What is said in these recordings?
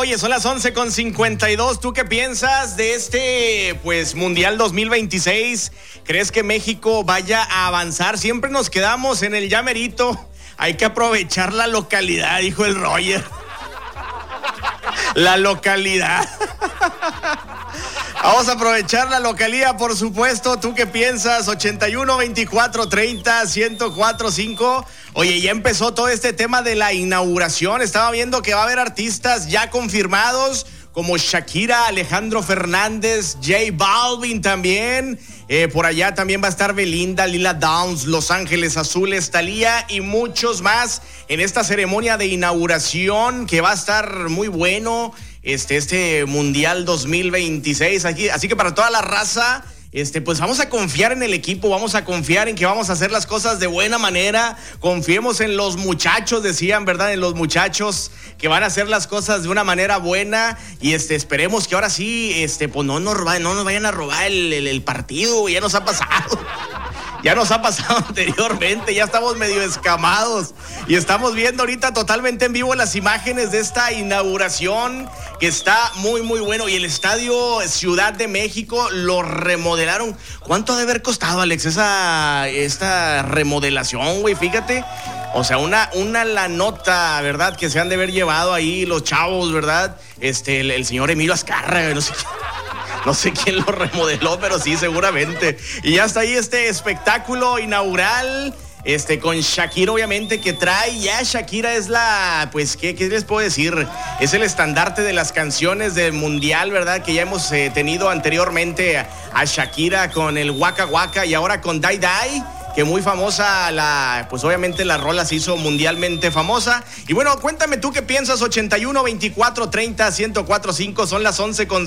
Oye, son las 11:52. ¿Tú qué piensas de este, Mundial 2026? ¿Crees que México vaya a avanzar? Siempre nos quedamos en el llamerito. Hay que aprovechar la localidad, dijo el Roger. La localidad. Vamos a aprovechar la localidad, por supuesto. ¿Tú qué piensas? 81 24 30 1045. Oye, ya empezó todo este tema de la inauguración. Estaba viendo que va a haber artistas ya confirmados como Shakira, Alejandro Fernández, J Balvin también. Por allá también va a estar Belinda, Lila Downs, Los Ángeles Azules, Thalía y muchos más en esta ceremonia de inauguración que va a estar muy bueno. Este Mundial 2026 aquí, así que para toda la raza, pues vamos a confiar en el equipo, vamos a confiar en que vamos a hacer las cosas de buena manera. Confiemos en los muchachos, decían, ¿verdad? En los muchachos que van a hacer las cosas de una manera buena y esperemos que ahora sí, pues no nos vayan a robar el partido, ya nos ha pasado. Ya nos ha pasado anteriormente, ya estamos medio escamados y estamos viendo ahorita totalmente en vivo las imágenes de esta inauguración que está muy, muy bueno. Y el Estadio Ciudad de México lo remodelaron. ¿Cuánto ha de haber costado, Alex, esta remodelación, güey? Fíjate. O sea, una la nota, ¿verdad? Que se han de haber llevado ahí los chavos, ¿verdad? El señor Emilio Azcárraga, no sé quién lo remodeló, pero sí, seguramente. Y ya está ahí este espectáculo inaugural, con Shakira, obviamente, que trae. Ya Shakira es ¿qué les puedo decir? Es el estandarte de las canciones del Mundial, ¿verdad? Que ya hemos tenido anteriormente a Shakira con el Waka Waka y ahora con Dai Dai, que muy famosa, obviamente la rola se hizo mundialmente famosa. Y bueno, cuéntame tú qué piensas. 81 24 30 1045, son las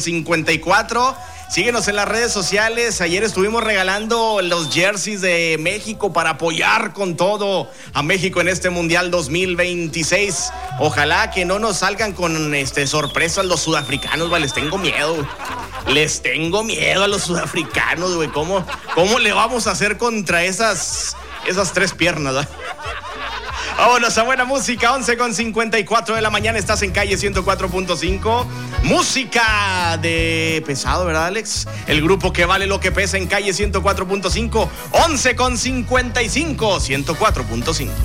11:54. Síguenos en las redes sociales. Ayer estuvimos regalando los jerseys de México para apoyar con todo a México en este Mundial 2026. Ojalá que no nos salgan con sorpresas los sudafricanos, ¿vale? Les tengo miedo. Les tengo miedo a los sudafricanos, güey. ¿Cómo le vamos a hacer contra esas tres piernas, ¿verdad? Vámonos a buena música. 11:54 de la mañana. Estás en Calle 104.5. Música de pesado, ¿verdad, Alex? El grupo que vale lo que pesa en Calle 104.5. 11:55, 104.5.